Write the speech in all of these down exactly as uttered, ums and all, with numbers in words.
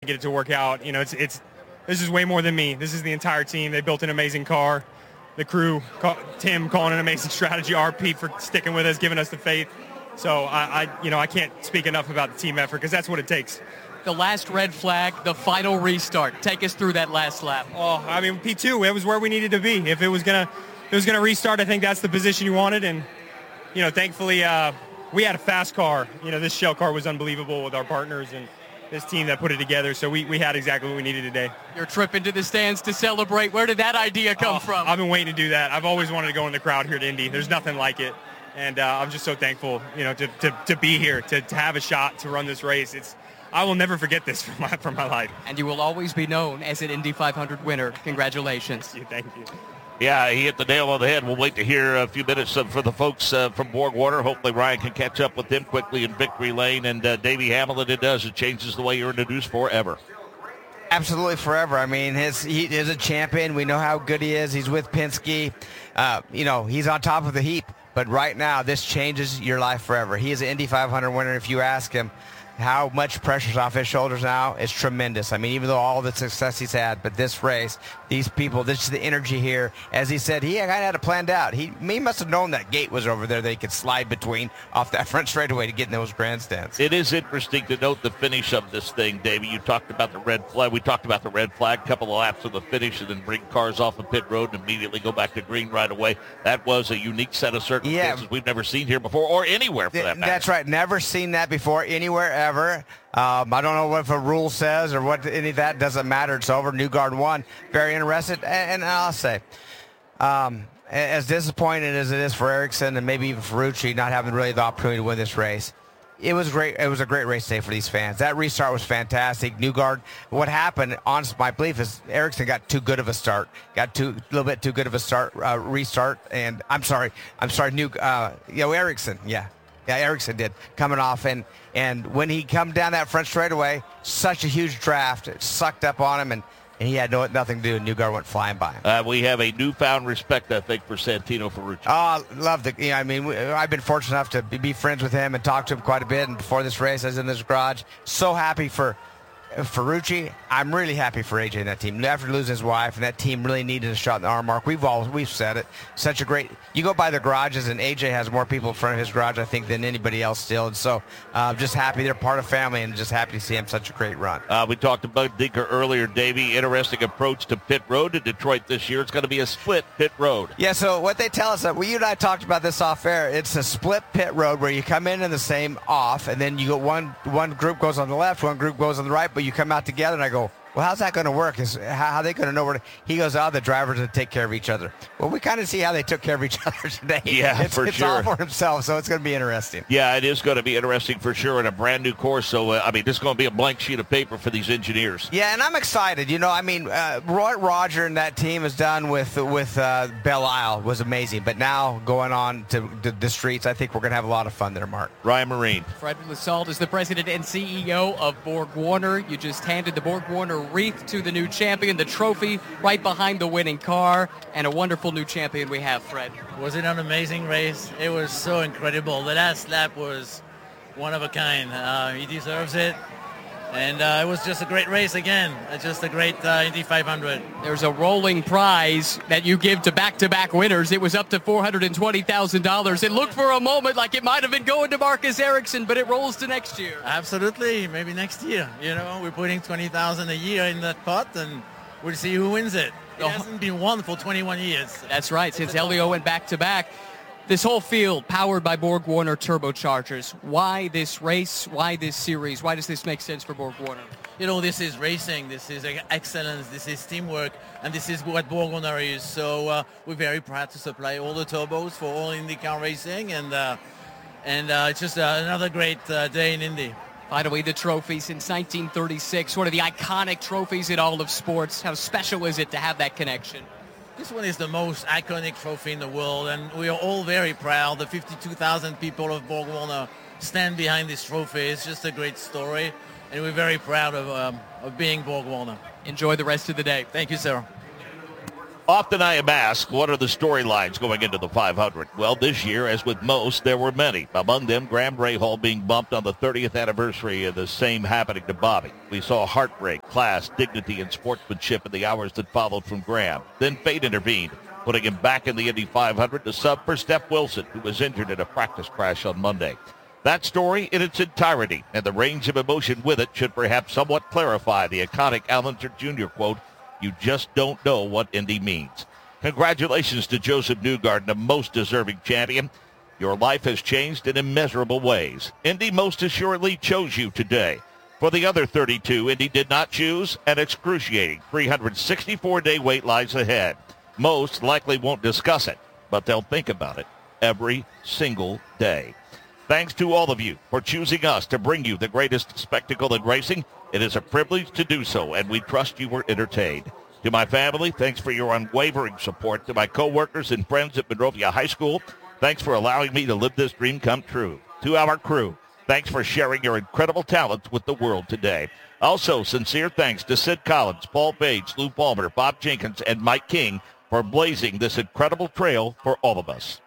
get it to work out. You know, it's it's this is way more than me. This is the entire team. They built an amazing car. The crew, Tim calling an amazing strategy, our Pete for sticking with us, giving us the faith. So I, I you know, I can't speak enough about the team effort because that's what it takes. The last red flag, the final restart. Take us through that last lap. Oh, I mean, P two, it was where we needed to be. If it was gonna, if it was gonna restart, I think that's the position you wanted. And you know, thankfully, uh, we had a fast car. You know, this shell car was unbelievable with our partners and this team that put it together. So we, we had exactly what we needed today. Your trip into the stands to celebrate. Where did that idea come oh, from? I've been waiting to do that. I've always wanted to go in the crowd here at Indy. There's nothing like it. And uh, I'm just so thankful, you know, to, to, to be here, to, to have a shot to run this race. It's I will never forget this from my, from my life. And you will always be known as an Indy five hundred winner. Congratulations. Thank you. Thank you. Yeah, he hit the nail on the head. We'll wait to hear a few minutes uh, for the folks uh, from BorgWarner. Hopefully Ryan can catch up with them quickly in victory lane. And uh, Davey Hamilton, it does. It changes the way you're introduced forever. Absolutely forever. I mean, his he is a champion. We know how good he is. He's with Penske. Uh, you know, he's on top of the heap. But right now, this changes your life forever. He is an Indy five hundred winner. If you ask him how much pressure's off his shoulders now, it's tremendous. I mean, even though all the success he's had, but this race, these people, this is the energy here. As he said, he kind of had it planned out. He, he must have known that gate was over there that he could slide between off that front straightaway to get in those grandstands. It is interesting to note the finish of this thing, Davey. You talked about the red flag. We talked about the red flag, a couple of laps of the finish, and then bring cars off the pit road and immediately go back to green right away. That was a unique set of circumstances yeah. we've never seen here before, or anywhere for that matter. That's right. Never seen that before anywhere ever. Um, I don't know what if a rule says or what any of that. Doesn't matter. It's over. Newgarden won. Very interested. And, and I'll say, um, as disappointed as it is for Ericsson and maybe even Ferrucci not having really the opportunity to win this race, it was great. It was a great race day for these fans. That restart was fantastic. Newgarden. What happened, honest, my belief is Ericsson got too good of a start. Got too a little bit too good of a start uh, restart. And I'm sorry. I'm sorry. New. Uh, you know, Ericsson. Yeah. Yeah, Ericsson did, coming off. And, and when he come down that front straightaway, such a huge draft. It sucked up on him, and, and he had no, nothing to do. Newgarden went flying by him. Uh, we have a newfound respect, I think, for Santino Ferrucci. Oh, love the. You know, I mean, we, I've been fortunate enough to be, be friends with him and talk to him quite a bit. And before this race, I was in this garage. So happy for Ferrucci. I'm really happy for A J and that team. After losing his wife, and that team really needed a shot in the arm mark. We've all we've said it. Such a great. You go by the garages, and A J has more people in front of his garage, I think, than anybody else still. And so, uh, just happy they're part of family, and just happy to see him such a great run. Uh, we talked about Dinker earlier, Davey. Interesting approach to pit road in Detroit this year. It's going to be a split pit road. Yeah. So what they tell us that well, you and I talked about this off air. It's a split pit road where you come in in the same off, and then you go one one group goes on the left, one group goes on the right, but you come out together. And I go, well, how's that going to work? Is how, how are they going to know where to, he goes, oh, the drivers will take care of each other. Well, we kind of see how they took care of each other today. Yeah, it's, for it's sure. It's all for himself, so it's going to be interesting. Yeah, it is going to be interesting for sure, in a brand new course. So, uh, I mean, this is going to be a blank sheet of paper for these engineers. Yeah, and I'm excited. You know, I mean, uh, what Roger and that team has done with with uh, Belle Isle was amazing. But now going on to, to the streets, I think we're going to have a lot of fun there, Mark. Ryan Marine. Fred Lissalde is the president and C E O of BorgWarner. You just handed the BorgWarner wreath to the new champion, the trophy right behind the winning car, and a wonderful new champion we have, Fred. Was it an amazing race? It was so incredible. The last lap was one of a kind. Uh, he deserves it. And uh, it was just a great race again. It's just a great uh, Indy five hundred. There's a rolling prize that you give to back-to-back winners. It was up to four hundred twenty thousand dollars. It looked for a moment like it might have been going to Marcus Ericsson, but it rolls to next year. Absolutely. Maybe next year. You know, we're putting twenty thousand dollars a year in that pot, and we'll see who wins it. It hasn't been won for twenty-one years. That's right. Since Helio went back-to-back. This whole field powered by BorgWarner turbochargers. Why this race? Why this series? Why does this make sense for BorgWarner? You know, this is racing, this is excellence, this is teamwork, and this is what BorgWarner is. So uh, we're very proud to supply all the turbos for all IndyCar racing, and uh, and uh, it's just uh, another great uh, day in Indy. Finally, the trophy since nineteen thirty-six, one of the iconic trophies in all of sports. How special is it to have that connection? This one is the most iconic trophy in the world, and we are all very proud. The fifty-two thousand people of BorgWarner stand behind this trophy. It's just a great story, and we're very proud of, um, of being BorgWarner. Enjoy the rest of the day. Thank you, sir. Often I am asked, what are the storylines going into the five hundred? Well, this year, as with most, there were many. Among them, Graham Rahal being bumped on the thirtieth anniversary of the same happening to Bobby. We saw heartbreak, class, dignity, and sportsmanship in the hours that followed from Graham. Then fate intervened, putting him back in the Indy five hundred to sub for Steph Wilson, who was injured in a practice crash on Monday. That story in its entirety and the range of emotion with it should perhaps somewhat clarify the iconic Al Unser Junior quote, "You just don't know what Indy means." Congratulations to Josef Newgarden, a most deserving champion. Your life has changed in immeasurable ways. Indy most assuredly chose you today. For the other thirty-two Indy did not choose, an excruciating three hundred sixty-four day wait lies ahead. Most likely won't discuss it, but they'll think about it every single day. Thanks to all of you for choosing us to bring you the greatest spectacle in racing. It is a privilege to do so, and we trust you were entertained. To my family, thanks for your unwavering support. To my co-workers and friends at Monrovia High School, thanks for allowing me to live this dream come true. To our crew, thanks for sharing your incredible talents with the world today. Also, sincere thanks to Sid Collins, Paul Page, Lou Palmer, Bob Jenkins, and Mike King for blazing this incredible trail for all of us.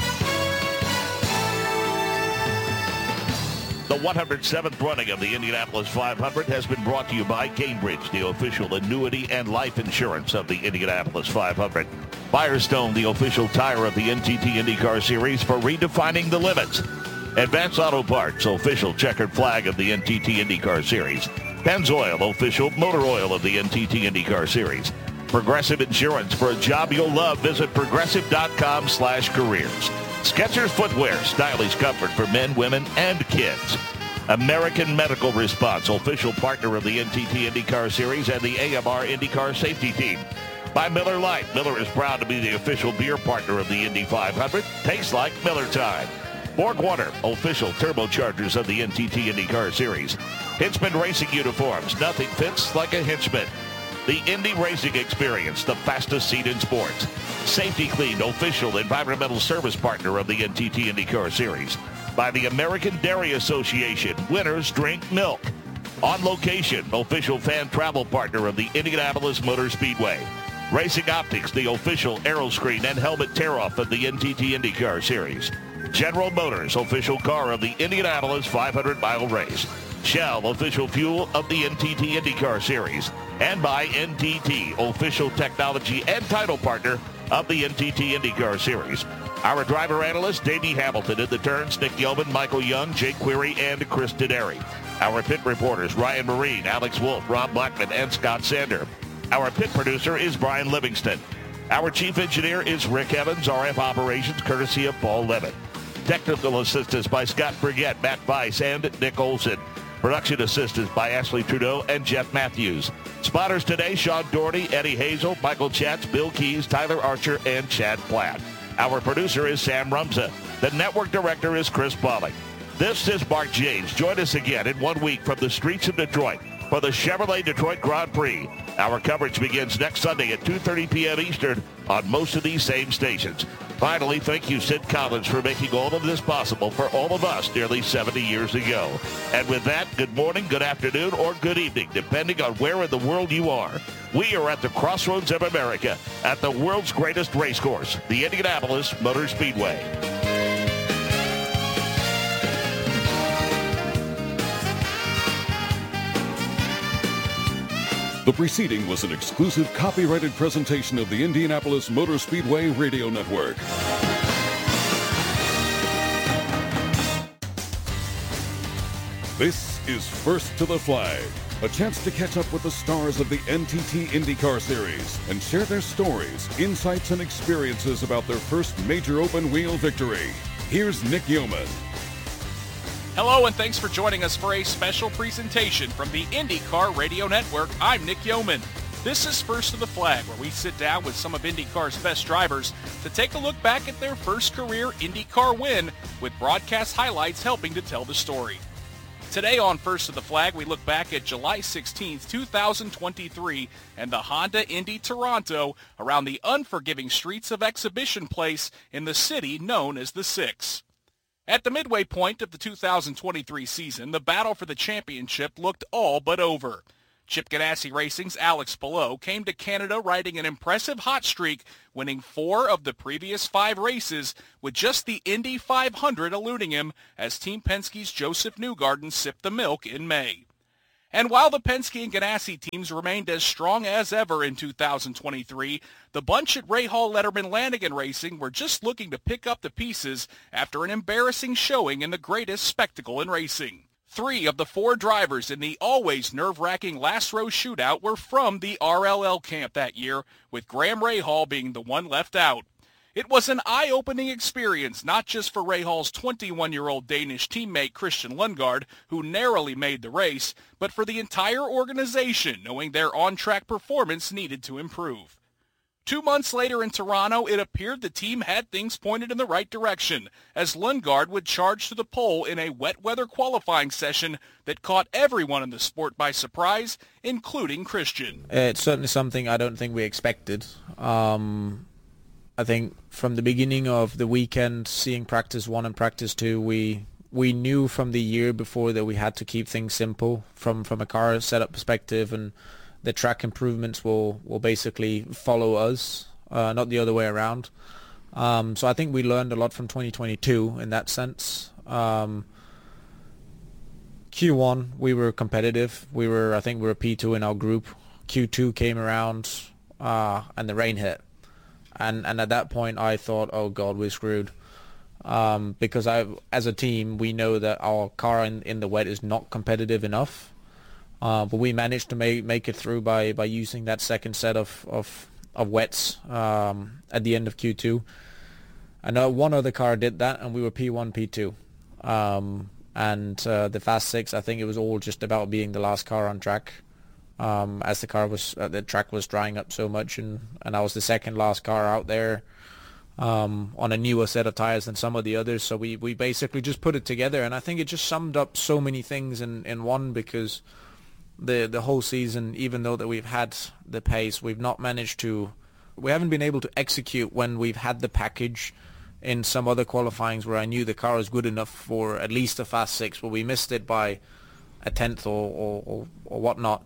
The one hundred seventh running of the Indianapolis five hundred has been brought to you by Cambridge, the official annuity and life insurance of the Indianapolis five hundred. Firestone, the official tire of the N T T IndyCar Series, for redefining the limits. Advance Auto Parts, official checkered flag of the N T T IndyCar Series. Pennzoil, official motor oil of the N T T IndyCar Series. Progressive Insurance, for a job you'll love, visit progressive.com slash careers. Skechers Footwear, stylish comfort for men, women, and kids. American Medical Response, official partner of the N T T IndyCar Series and the A M R IndyCar Safety Team. By Miller Lite, Miller is proud to be the official beer partner of the Indy five hundred. Tastes like Miller time. Borg Water, official turbochargers of the N T T IndyCar Series. Hinchman Racing Uniforms, nothing fits like a Hinchman. The Indy Racing Experience, the fastest seat in sports. Safety Clean, official environmental service partner of the N T T IndyCar Series. By the American Dairy Association, winners drink milk. On Location, official fan travel partner of the Indianapolis Motor Speedway. Racing Optics, the official aeroscreen and helmet tear-off of the N T T IndyCar Series. General Motors, official car of the Indianapolis five hundred mile race. Shell, official fuel of the N T T IndyCar Series. And by N T T, official technology and title partner of the N T T IndyCar Series. Our driver analyst, Davey Hamilton, in the turns, Nick Yeoman, Michael Young, Jake Query, and Chris Denary. Our pit reporters, Ryan Marine, Alex Wolf, Rob Blackman, and Scott Sander. Our pit producer is Brian Livingston. Our chief engineer is Rick Evans, R F operations, courtesy of Paul Levitt. Technical assistance by Scott Brigette, Matt Weiss, and Nick Olson. Production assistance by Ashley Trudeau and Jeff Matthews. Spotters today, Sean Doherty, Eddie Hazel, Michael Chatz, Bill Keys, Tyler Archer, and Chad Platt. Our producer is Sam Rumza. The network director is Chris Bawley. This is Mark James. Join us again in one week from the streets of Detroit for the Chevrolet Detroit Grand Prix. Our coverage begins next Sunday at two thirty p.m. Eastern on most of these same stations. Finally, thank you, Sid Collins, for making all of this possible for all of us nearly seventy years ago. And with that, good morning, good afternoon, or good evening, depending on where in the world you are. We are at the crossroads of America at the world's greatest race course, the Indianapolis Motor Speedway. The preceding was an exclusive copyrighted presentation of the Indianapolis Motor Speedway Radio Network. This is First to the Flag, a chance to catch up with the stars of the N T T IndyCar Series and share their stories, insights, and experiences about their first major open-wheel victory. Here's Nick Yeoman. Hello, and thanks for joining us for a special presentation from the IndyCar Radio Network. I'm Nick Yeoman. This is First to the Flag, where we sit down with some of IndyCar's best drivers to take a look back at their first career IndyCar win, with broadcast highlights helping to tell the story. Today on First to the Flag, we look back at July sixteenth, two thousand twenty-three, and the Honda Indy Toronto around the unforgiving streets of Exhibition Place in the city known as the Six. At the midway point of the two thousand twenty-three season, the battle for the championship looked all but over. Chip Ganassi Racing's Alex Palou came to Canada riding an impressive hot streak, winning four of the previous five races, with just the Indy five hundred eluding him as Team Penske's Joseph Newgarden sipped the milk in May. And while the Penske and Ganassi teams remained as strong as ever in two thousand twenty-three, the bunch at Rahal Letterman Lanigan Racing were just looking to pick up the pieces after an embarrassing showing in the greatest spectacle in racing. Three of the four drivers in the always nerve-wracking last row shootout were from the R L L camp that year, with Graham Rahal being the one left out. It was an eye-opening experience, not just for Rahal's twenty-one-year-old Danish teammate Christian Lundgaard, who narrowly made the race, but for the entire organization, knowing their on-track performance needed to improve. Two months later in Toronto, it appeared the team had things pointed in the right direction, as Lundgaard would charge to the pole in a wet-weather qualifying session that caught everyone in the sport by surprise, including Christian. It's certainly something I don't think we expected. Um, I think from the beginning of the weekend, seeing practice one and practice two, we we knew from the year before that we had to keep things simple from, from a car setup perspective, and the track improvements will, will basically follow us, uh, not the other way around. Um, so I think we learned a lot from twenty twenty-two in that sense. Um, Q one, we were competitive. We were, I think we were P two in our group. Q two came around, uh, and the rain hit. And and at that point, I thought, oh, God, we're screwed. Um, because I, as a team, we know that our car in, in the wet is not competitive enough. Uh, but we managed to make make it through by, by using that second set of of, of wets um, at the end of Q two. I know one other car did that, and we were P one, P two. Um, and uh, the Fast Six, I think it was all just about being the last car on track, um, as the car was uh, the track was drying up so much, and, and I was the second last car out there um, on a newer set of tires than some of the others. So we, we basically just put it together, and I think it just summed up so many things in, in one, because the the whole season, even though that we've had the pace, we've not managed to, we haven't been able to execute when we've had the package in some other qualifyings where I knew the car was good enough for at least a Fast Six, but we missed it by a tenth or or, or, or whatnot.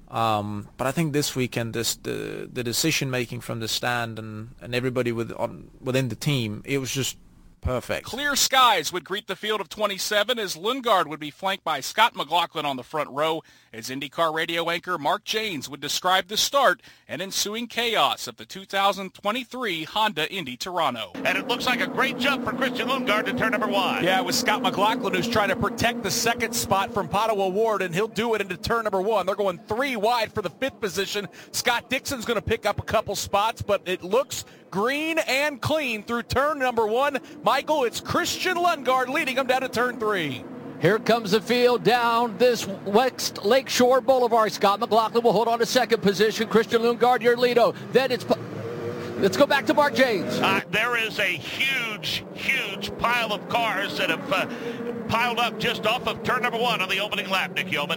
Um, but I think this weekend, this the the decision making from the stand and, and everybody with on, within the team, it was just perfect. Clear skies would greet the field of twenty-seven as Lundgaard would be flanked by Scott McLaughlin on the front row, as IndyCar radio anchor Mark Janes would describe the start and ensuing chaos of the two thousand twenty-three Honda Indy Toronto. And it looks like a great jump for Christian Lundgaard to turn number one. Yeah, it was Scott McLaughlin who's trying to protect the second spot from Pato O'Ward, and he'll do it into turn number one. They're going three wide for the fifth position. Scott Dixon's going to pick up a couple spots, but it looks green and clean through turn number one. Michael, it's Christian Lundgaard leading him down to turn three. Here comes the field down this West Lakeshore Boulevard. Scott McLaughlin will hold on to second position. Christian Lundgaard, your leader. Then it's... Let's go back to Mark Janes. Uh, there is a huge, huge pile of cars that have uh, piled up just off of turn number one on the opening lap, Nick Yeoman.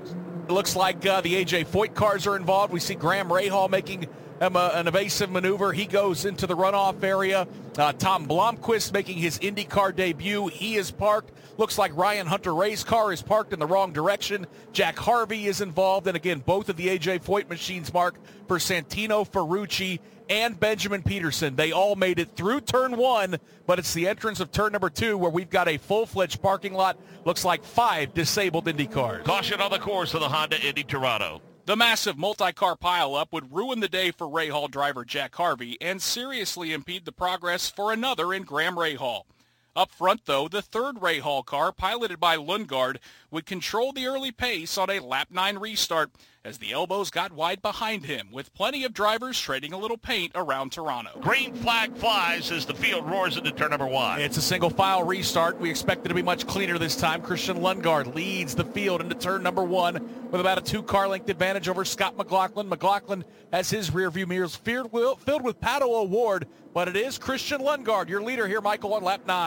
It looks like uh, the A J Foyt cars are involved. We see Graham Rahal making um, uh, an evasive maneuver. He goes into the runoff area. Uh, Tom Blomqvist making his IndyCar debut. He is parked. Looks like Ryan Hunter-Reay's car is parked in the wrong direction. Jack Harvey is involved. And again, both of the A J Foyt machines marked for Santino Ferrucci and Benjamin Peterson. They all made it through turn one, but it's the entrance of turn number two where we've got a full-fledged parking lot. Looks like five disabled Indy cars. Caution on the course of the Honda Indy Toronto. The massive multi-car pileup would ruin the day for Rahal driver Jack Harvey and seriously impede the progress for another in Graham Rahal. Up front, though, the third Rahal car, piloted by Lundgaard, would control the early pace on a lap nine restart as the elbows got wide behind him, with plenty of drivers trading a little paint around Toronto. Green flag flies as the field roars into turn number one. It's a single file restart. We expect it to be much cleaner this time. Christian Lundgaard leads the field into turn number one with about a two-car length advantage over Scott McLaughlin. McLaughlin has his rearview mirrors filled with Pato O'Ward, but it is Christian Lundgaard, your leader here, Michael, on lap nine.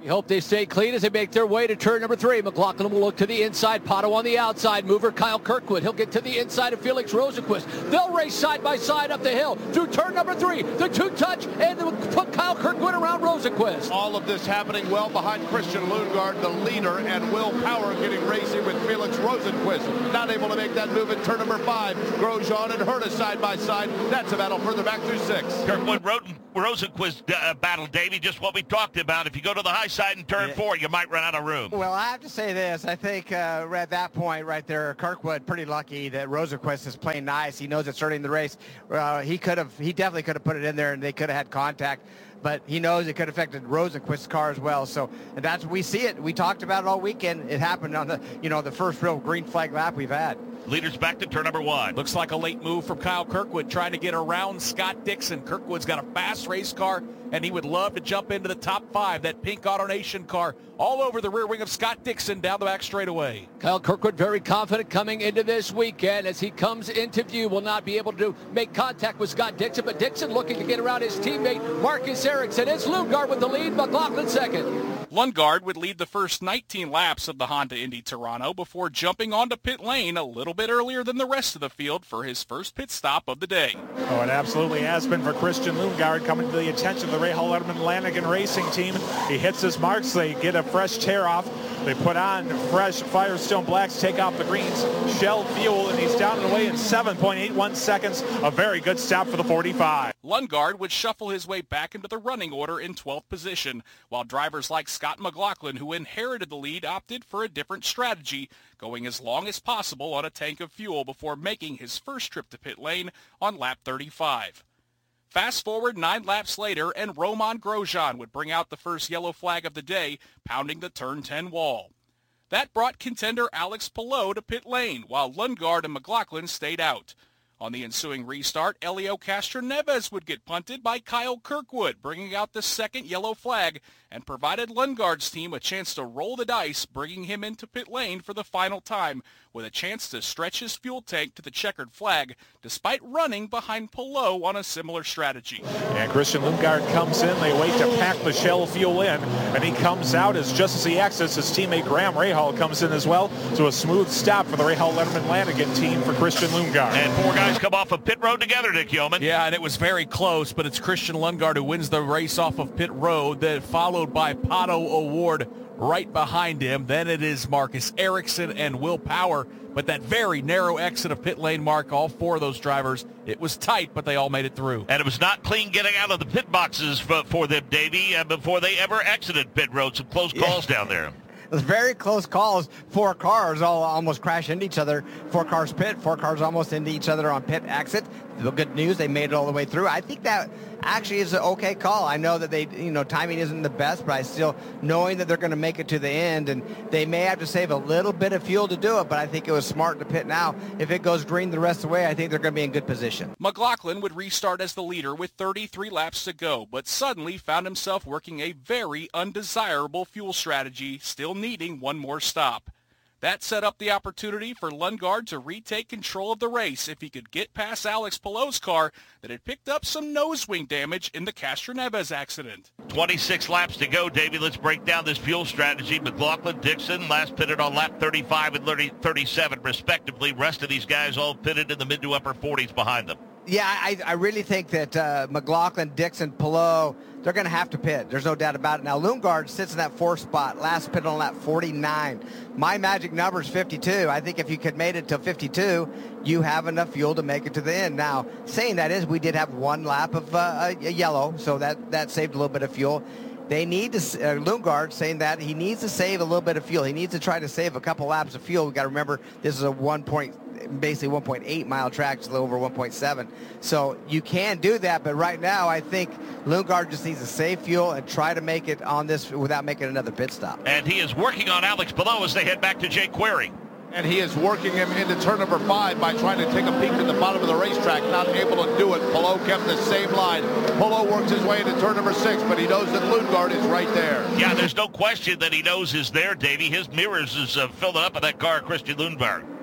You hope they stay clean as they make their way to turn number three. McLaughlin will look to the inside. Pato on the outside. Mover Kyle Kirkwood. He'll get to the inside of Felix Rosenquist. They'll race side by side up the hill through turn number three. The two touch and they'll put Kyle Kirkwood around Rosenquist. All of this happening well behind Christian Lundgaard, the leader, and Will Power getting racing with Felix Rosenquist. Not able to make that move in turn number five. Grosjean and Herta side by side. That's a battle further back through six. Kirkwood Rosenquist uh, battle, Davey, just what we talked about. If you go to the high side in turn yeah. four, you might run out of room. Well, I have to say this. I think uh, at that point right there, Kirkwood pretty lucky that Rosenquist is playing nice. He knows it's early in the race. Uh, he could have, he definitely could have put it in there, and they could have had contact. But he knows it could have affected Rosenquist's car as well. So and that's we see it. We talked about it all weekend. It happened on the you know the first real green flag lap we've had. Leaders back to turn number one. Looks like a late move from Kyle Kirkwood trying to get around Scott Dixon. Kirkwood's got a fast race car, and he would love to jump into the top five. That pink AutoNation car all over the rear wing of Scott Dixon down the back straightaway. Kyle Kirkwood very confident coming into this weekend as he comes into view. Will not be able to make contact with Scott Dixon, but Dixon looking to get around his teammate Marcus Ericsson. It's Lundgaard with the lead, McLaughlin second. Lundgaard would lead the first nineteen laps of the Honda Indy Toronto before jumping onto pit lane a little bit earlier than the rest of the field for his first pit stop of the day. Oh, it absolutely has been for Christian Lundgaard, coming to the attention of the Rahal Letterman Lanigan Racing team. He hits his marks. They get a fresh tear off. They put on fresh Firestone Blacks, take off the greens, Shell fuel, and he's down and away in seven point eight one seconds. A very good stop for the forty-five. Lundgaard would shuffle his way back into the running order in twelfth position, while drivers like Scott McLaughlin, who inherited the lead, opted for a different strategy, going as long as possible on a tank of fuel before making his first trip to pit lane on lap thirty-five. Fast forward nine laps later, and Romain Grosjean would bring out the first yellow flag of the day, pounding the turn ten wall. That brought contender Alex Palou to pit lane, while Lundgaard and McLaughlin stayed out. On the ensuing restart, Helio Castroneves would get punted by Kyle Kirkwood, bringing out the second yellow flag, and provided Lundgaard's team a chance to roll the dice, bringing him into pit lane for the final time, with a chance to stretch his fuel tank to the checkered flag, despite running behind Palou on a similar strategy. And Christian Lundgaard comes in. They wait to pack the Shell fuel in, and he comes out as just as he exits, his teammate Graham Rahal comes in as well. So a smooth stop for the Rahal Letterman Lanigan team for Christian Lundgaard. And four guys come off of pit road together, Nick Yeoman. Yeah, and it was very close, but it's Christian Lundgaard who wins the race off of pit road, then followed by Pato O'Ward right behind him. Then it is Marcus Ericsson and Will Power, but that very narrow exit of pit lane mark, all four of those drivers, it was tight, but they all made it through. And it was not clean getting out of the pit boxes for, for them, Davey, uh, before they ever exited pit road. Some close calls yeah. down there. It was very close calls. Four cars all almost crashed into each other. Four cars pit, four cars almost into each other on pit exit. The good news, they made it all the way through. I think that actually is an okay call. I know that they, you know, timing isn't the best, but I still, knowing that they're going to make it to the end, and they may have to save a little bit of fuel to do it, but I think it was smart to pit now. If it goes green the rest of the way, I think they're going to be in good position. McLaughlin would restart as the leader with thirty-three laps to go, but suddenly found himself working a very undesirable fuel strategy, still needing one more stop. That set up the opportunity for Lundgaard to retake control of the race if he could get past Alex Palou's car that had picked up some nose wing damage in the Castroneves accident. twenty-six laps to go, Davey. Let's break down this fuel strategy. McLaughlin, Dixon, last pitted on lap thirty-five and thirty-seven, respectively. Rest of these guys all pitted in the mid to upper forties behind them. Yeah, I, I really think that uh, McLaughlin, Dixon, Palou, they're going to have to pit. There's no doubt about it. Now, Lundgaard sits in that fourth spot, last pit on lap forty-nine. My magic number is fifty-two. I think if you could made it to fifty-two, you have enough fuel to make it to the end. Now, saying that is, we did have one lap of uh, a yellow, so that, that saved a little bit of fuel. They need to, uh, Lundgaard saying that he needs to save a little bit of fuel. He needs to try to save a couple laps of fuel. We've got to remember this is a one point, basically one point eight mile track, it's a little over one point seven. So you can do that, but right now I think Lundgaard just needs to save fuel and try to make it on this without making another pit stop. And he is working on Alex Palou as they head back to Jake Query. And he is working him into turn number five by trying to take a peek at the bottom of the racetrack. Not able to do it. Palou kept the same line. Palou works his way into turn number six, but he knows that Lundgaard is right there. Yeah, there's no question that he knows is there, Davey. His mirrors is uh, filled up in that car, Christian Lundgaard.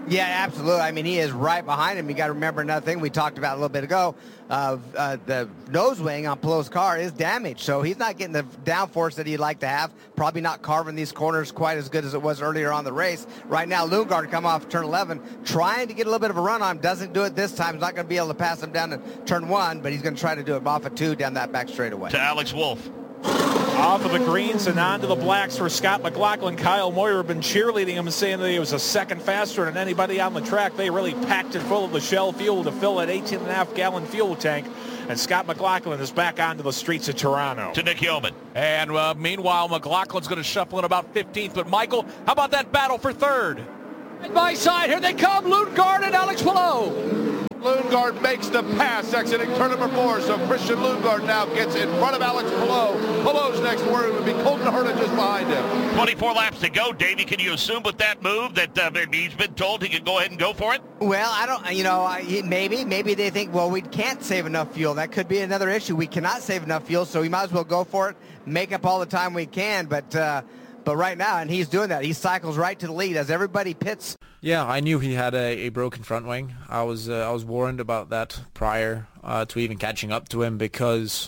Yeah, absolutely. I mean, he is right behind him. You got to remember another thing we talked about a little bit ago. Uh, uh, the nose wing on Pallot's car is damaged, so he's not getting the downforce that he'd like to have. Probably not carving these corners quite as good as it was earlier on the race. Right now, Lundgaard come off turn eleven, trying to get a little bit of a run on him. Doesn't do it this time. He's not going to be able to pass him down to turn one, but he's going to try to do it off of two down that back straightaway. To Alex Wolff. Off of the greens and onto the blacks for Scott McLaughlin. Kyle Moyer have been cheerleading him and saying that he was a second faster than anybody on the track. They really packed it full of the Shell fuel to fill that eighteen and a half gallon fuel tank. And Scott McLaughlin is back onto the streets of Toronto. To Nick Yeoman. And uh, meanwhile, McLaughlin's going to shuffle in about fifteenth. But Michael, how about that battle for third? By side, here they come, Lundgaard and Alex Palou. Lundgaard makes the pass, exiting turn number four. So Christian Lundgaard now gets in front of Alex Palou. Palou's next word would be Colton Herta just behind him. twenty-four laps to go. Davey, can you assume with that move that uh, he's been told he can go ahead and go for it? Well, I don't, you know, I, maybe, maybe they think, well, we can't save enough fuel. That could be another issue. We cannot save enough fuel, so we might as well go for it, make up all the time we can. But, uh, but right now, and he's doing that. He cycles right to the lead as everybody pits. Yeah, I knew he had a, a broken front wing. I was uh, I was warned about that prior uh, to even catching up to him, because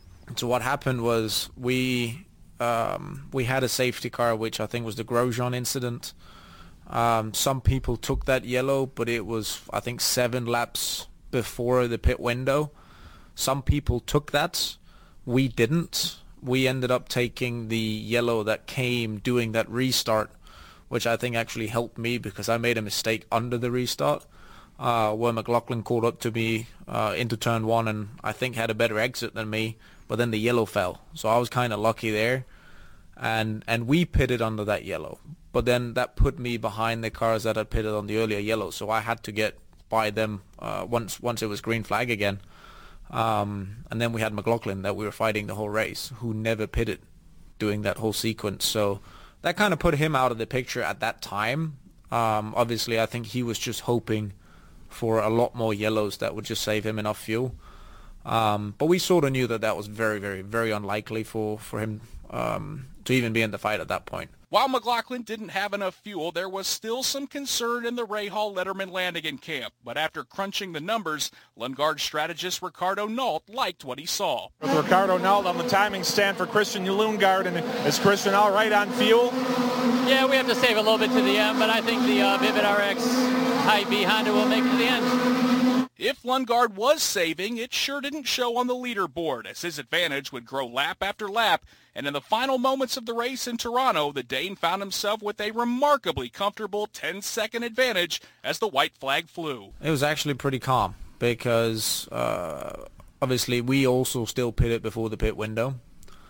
so what happened was we um, we had a safety car, which I think was the Grosjean incident. Um, some people took that yellow, but it was, I think, seven laps before the pit window. Some people took that. We didn't. We ended up taking the yellow that came doing that restart, which I think actually helped me because I made a mistake under the restart uh, where McLaughlin caught up to me uh, into turn one and I think had a better exit than me, but then the yellow fell. So I was kind of lucky there. And and we pitted under that yellow. But then that put me behind the cars that had pitted on the earlier yellow. So I had to get by them uh, once once it was green flag again. Um, and then we had McLaughlin that we were fighting the whole race, who never pitted doing that whole sequence. So that kind of put him out of the picture at that time. Um, obviously, I think he was just hoping for a lot more yellows that would just save him enough fuel. Um, but we sort of knew that that was very, very, very unlikely for, for him um, to even be in the fight at that point. While McLaughlin didn't have enough fuel, there was still some concern in the Rahal Letterman Lanigan camp. But after crunching the numbers, Lundgaard strategist Ricardo Nault liked what he saw. With Ricardo Nault on the timing stand for Christian Lundgaard, and is Christian all right on fuel? Yeah, we have to save a little bit to the end, but I think the uh, Vivid R X Hy-Vee Honda will make it to the end. If Lundgaard was saving, it sure didn't show on the leaderboard, as his advantage would grow lap after lap. And in the final moments of the race in Toronto, the Dane found himself with a remarkably comfortable ten-second advantage as the white flag flew. It was actually pretty calm because uh, obviously we also still pitted before the pit window.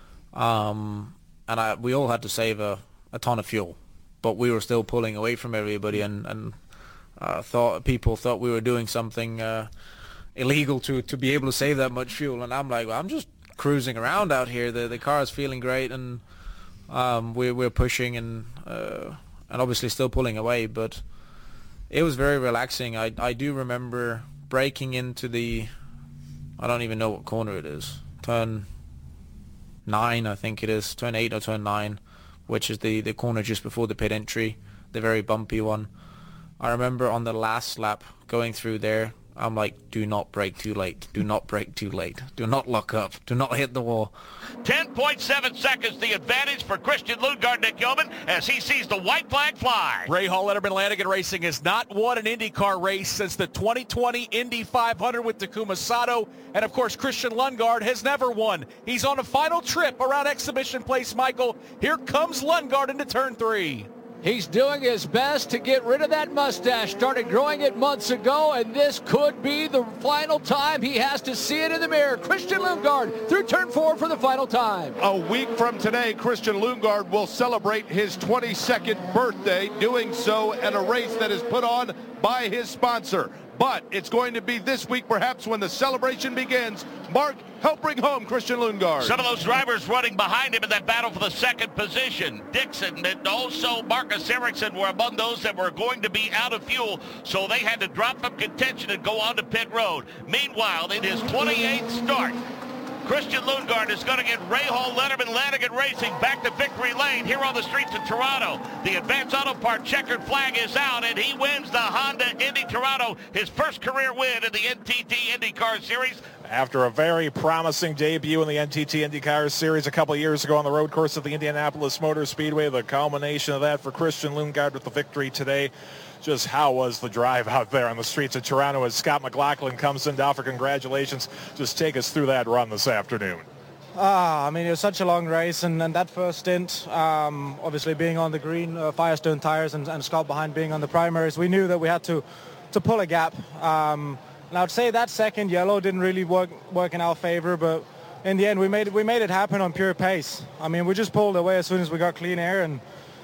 Um, and I, we all had to save a, a ton of fuel, but we were still pulling away from everybody, and, and uh, thought people thought we were doing something uh, illegal to, to be able to save that much fuel. And I'm like, well, I'm just cruising around out here. The the car is feeling great, and um, we're we're pushing and uh, and obviously still pulling away. But it was very relaxing. I I do remember braking into the, I don't even know what corner it is. Turn nine, I think it is. Turn eight or turn nine, which is the the corner just before the pit entry, the very bumpy one. I remember on the last lap going through there, I'm like, do not brake too late. Do not brake too late. Do not lock up. Do not hit the wall. ten point seven seconds the advantage for Christian Lundgaard, Nick Yeoman, as he sees the white flag fly. Rahal Letterman Lanigan Racing has not won an IndyCar race since the twenty twenty Indy five hundred with Takuma Sato. And, of course, Christian Lundgaard has never won. He's on a final trip around Exhibition Place, Michael. Here comes Lundgaard into turn three. He's doing his best to get rid of that mustache. Started growing it months ago, and this could be the final time he has to see it in the mirror. Christian Lundgaard through turn four for the final time. A week from today, Christian Lundgaard will celebrate his twenty-second birthday, doing so at a race that is put on by his sponsor. But it's going to be this week, perhaps, when the celebration begins. Mark, help bring home Christian Lundgaard. Some of those drivers running behind him in that battle for the second position. Dixon and also Marcus Ericsson were among those that were going to be out of fuel, so they had to drop from contention and go on to pit road. Meanwhile, in his twenty-eighth start, Christian Lundgaard is going to get Rahal, Letterman, Lanigan Racing back to victory lane here on the streets of Toronto. The Advance Auto Part checkered flag is out, and he wins the Honda Indy Toronto, his first career win in the N T T IndyCar Series. After a very promising debut in the N T T IndyCar Series a couple of years ago on the road course of the Indianapolis Motor Speedway, the culmination of that for Christian Lundgaard with the victory today. Just how was the drive out there on the streets of Toronto as Scott McLaughlin comes in to offer congratulations? Just take us through that run this afternoon. Ah, I mean, it was such a long race, and, and that first stint, um, obviously being on the green uh, Firestone tires and, and Scott behind being on the primaries, we knew that we had to, to pull a gap. Um, and I would say that second yellow didn't really work work in our favor, but in the end, we made it, we made it happen on pure pace. I mean, we just pulled away as soon as we got clean air, and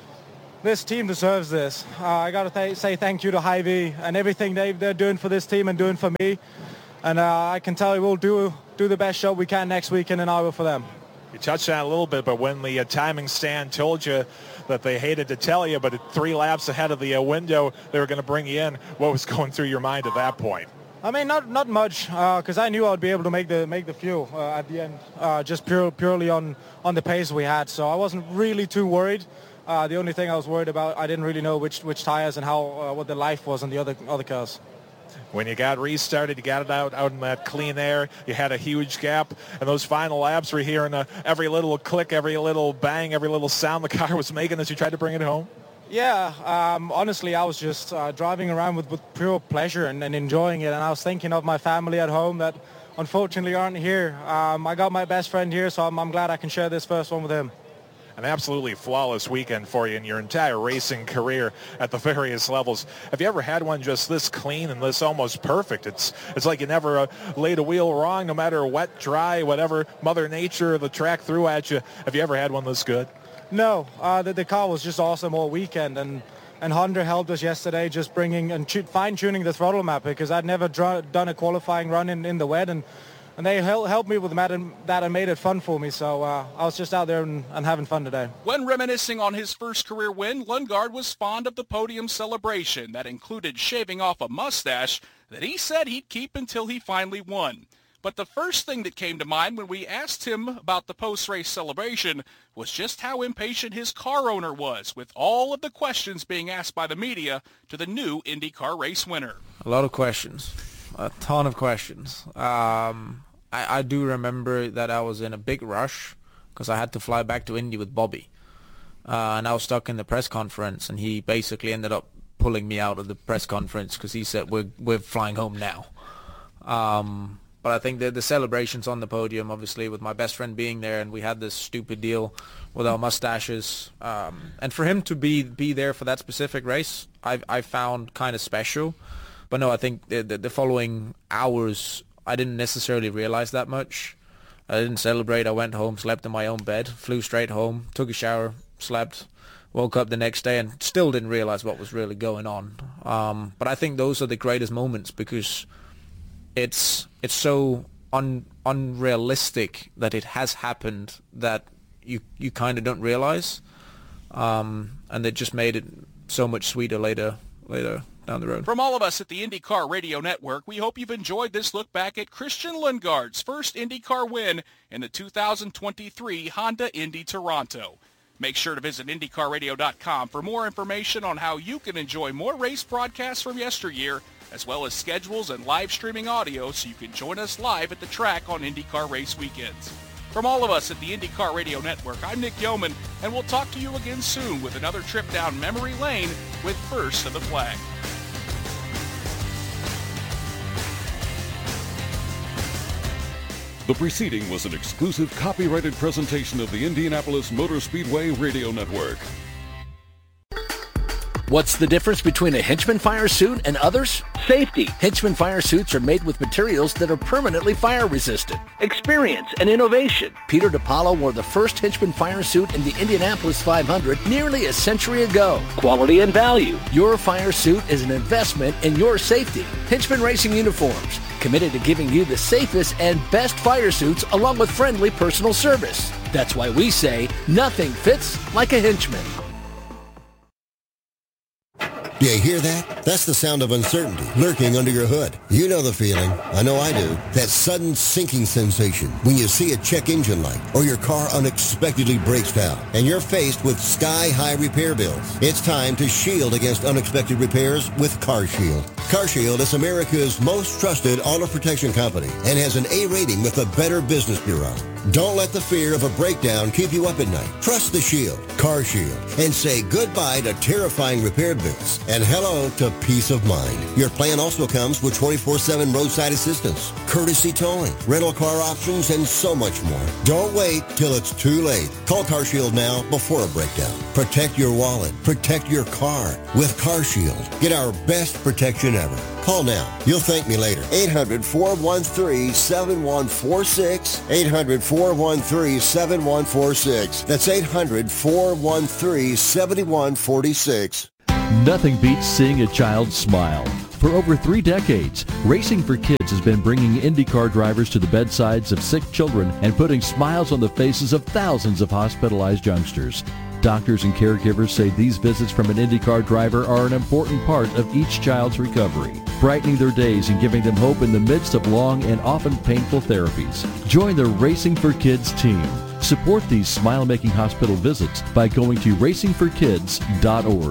this team deserves this. Uh, I got to th- say thank you to Hy-Vee and everything they, they're doing for this team and doing for me. And uh, I can tell you we'll do do the best job we can next weekend in Iowa for them. You touched on it a little bit, but when the uh, timing stand told you that they hated to tell you, but at three laps ahead of the uh, window, they were going to bring you in, what was going through your mind at that point? I mean, not not much, because uh, I knew I'd be able to make the make the fuel uh, at the end, uh, just pure, purely on, on the pace we had. So I wasn't really too worried. Uh, the only thing I was worried about, I didn't really know which which tires and how uh, what the life was on the other other cars. When you got restarted, you got it out out in that clean air. You had a huge gap, and those final laps were hearing uh, every little click, every little bang, every little sound the car was making as you tried to bring it home. Yeah, um, honestly, I was just uh, driving around with, with pure pleasure and, and enjoying it, and I was thinking of my family at home that unfortunately aren't here. Um, I got my best friend here, so I'm, I'm glad I can share this first one with him. An absolutely flawless weekend for you in your entire racing career at the various levels. Have you ever had one just this clean and this almost perfect? It's it's like you never uh, laid a wheel wrong, no matter wet, dry, whatever Mother Nature, the track threw at you. Have you ever had one this good? No, uh, the, the car was just awesome all weekend, and and Honda helped us yesterday just bringing and fine-tuning the throttle map, because I'd never dr- done a qualifying run in, in the wet, and And they hel- helped me with that and, that and made it fun for me. So uh, I was just out there and, and having fun today. When reminiscing on his first career win, Lundgaard was fond of the podium celebration that included shaving off a mustache that he said he'd keep until he finally won. But the first thing that came to mind when we asked him about the post-race celebration was just how impatient his car owner was, with all of the questions being asked by the media to the new IndyCar race winner. A lot of questions. A ton of questions. Um, I, I do remember that I was in a big rush because I had to fly back to Indy with Bobby. Uh, and I was stuck in the press conference, and he basically ended up pulling me out of the press conference because he said, we're, we're flying home now. Um, but I think the, the celebrations on the podium, obviously, with my best friend being there, and we had this stupid deal with our mustaches. Um, and for him to be, be there for that specific race, I, I found kind of special. But no, I think the, the, the following hours, I didn't necessarily realize that much. I didn't celebrate. I went home, slept in my own bed, flew straight home, took a shower, slept, woke up the next day, and still didn't realize what was really going on. Um, but I think those are the greatest moments because it's it's so un, unrealistic that it has happened that you you kind of don't realize, um, and it just made it so much sweeter later later. down the road. From all of us at the IndyCar Radio Network, we hope you've enjoyed this look back at Christian Lundgaard's first IndyCar win in the two thousand twenty-three Honda Indy Toronto. Make sure to visit Indy Car Radio dot com for more information on how you can enjoy more race broadcasts from yesteryear, as well as schedules and live streaming audio so you can join us live at the track on IndyCar race weekends. From all of us at the IndyCar Radio Network, I'm Nick Yeoman, and we'll talk to you again soon with another trip down memory lane with First of the Flag. The preceding was an exclusive copyrighted presentation of the Indianapolis Motor Speedway Radio Network. What's the difference between a Hinchman fire suit and others? Safety. Hinchman fire suits are made with materials that are permanently fire resistant. Experience and innovation. Peter DiPaolo wore the first Hinchman fire suit in the Indianapolis five hundred nearly a century ago. Quality and value. Your fire suit is an investment in your safety. Hinchman Racing Uniforms. Committed to giving you the safest and best fire suits along with friendly personal service. That's why we say nothing fits like a Hinchman. Do you hear that? That's the sound of uncertainty lurking under your hood. You know the feeling. I know I do. That sudden sinking sensation when you see a check engine light or your car unexpectedly breaks down and you're faced with sky-high repair bills. It's time to shield against unexpected repairs with CarShield. CarShield is America's most trusted auto protection company and has an A rating with the Better Business Bureau. Don't let the fear of a breakdown keep you up at night. Trust the Shield, CarShield, and say goodbye to terrifying repair bills and hello to peace of mind. Your plan also comes with twenty-four seven roadside assistance, courtesy towing, rental car options, and so much more. Don't wait till it's too late. Call CarShield now before a breakdown. Protect your wallet. Protect your car with CarShield. Get our best protection ever. Call now. You'll thank me later. eight hundred, four one three, seven one four six. eight hundred, four one three, seven one four six. That's eight hundred, four one three, seven one four six. Nothing beats seeing a child smile. For over three decades, Racing for Kids has been bringing IndyCar drivers to the bedsides of sick children and putting smiles on the faces of thousands of hospitalized youngsters. Doctors and caregivers say these visits from an IndyCar driver are an important part of each child's recovery, brightening their days and giving them hope in the midst of long and often painful therapies. Join the Racing for Kids team. Support these smile-making hospital visits by going to racing for kids dot org.